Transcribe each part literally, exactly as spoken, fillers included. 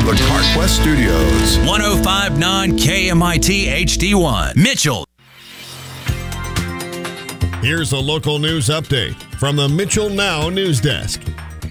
from the CarQuest Studios. one oh five point nine K M I T H D one, Mitchell. Here's a local news update from the Mitchell Now News Desk.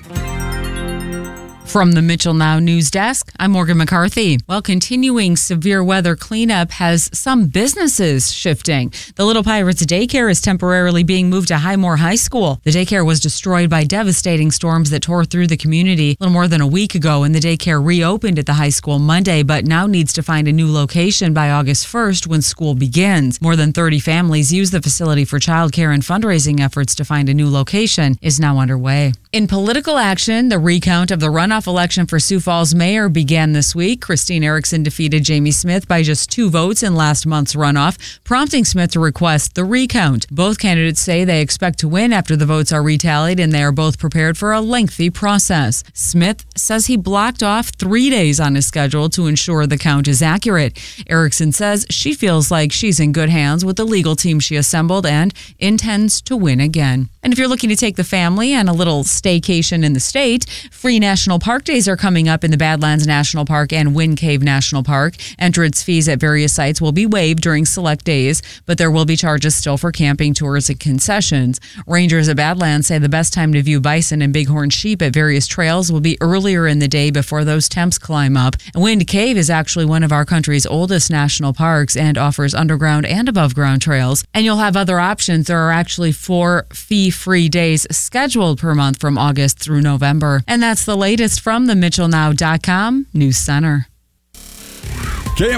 From the Mitchell Now News Desk, I'm Morgan McCarthy. Well, continuing severe weather cleanup has some businesses shifting. The Little Pirates daycare is temporarily being moved to Highmore High School. The daycare was destroyed by devastating storms that tore through the community a little more than a week ago, and the daycare reopened at the high school Monday, but now needs to find a new location by August first when school begins. More than thirty families use the facility for childcare, and fundraising efforts to find a new location is now underway. In political action, the recount of the runoff election for Sioux Falls mayor began this week. Christine Erickson defeated Jamie Smith by just two votes in last month's runoff, prompting Smith to request the recount. Both candidates say they expect to win after the votes are retallied, and they are both prepared for a lengthy process. Smith says he blocked off three days on his schedule to ensure the count is accurate. Erickson says she feels like she's in good hands with the legal team she assembled and intends to win again. And if you're looking to take the family on a little staycation in the state, free National Park Days are coming up in the Badlands National Park and Wind Cave National Park. Entrance fees at various sites will be waived during select days, but there will be charges still for camping, tours, and concessions. Rangers at Badlands say the best time to view bison and bighorn sheep at various trails will be earlier in the day before those temps climb up. Wind Cave is actually one of our country's oldest national parks and offers underground and above-ground trails. And you'll have other options. There are actually four fee-free days scheduled per month from August through November. And that's the latest from the Mitchell Now dot com News Center.